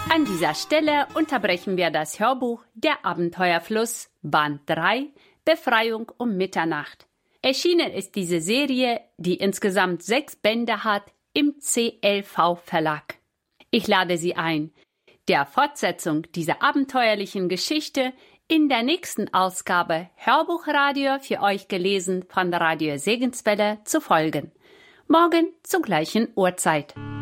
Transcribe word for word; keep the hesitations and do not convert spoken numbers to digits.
An dieser Stelle unterbrechen wir das Hörbuch Der Abenteuerfluss, Band drei, Befreiung um Mitternacht. Erschienen ist diese Serie, die insgesamt sechs Bände hat, im C L V Verlag. Ich lade Sie ein, der Fortsetzung dieser abenteuerlichen Geschichte in der nächsten Ausgabe Hörbuchradio für euch gelesen von Radio Segenswelle zu folgen. Morgen zur gleichen Uhrzeit.